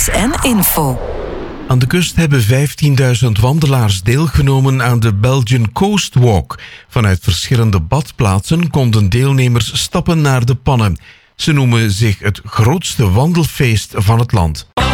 Nieuws en info. Aan de kust hebben 15.000 wandelaars deelgenomen aan de Belgian Coast Walk. Vanuit verschillende badplaatsen konden deelnemers stappen naar de Pannen. Ze noemen zich het grootste wandelfeest van het land.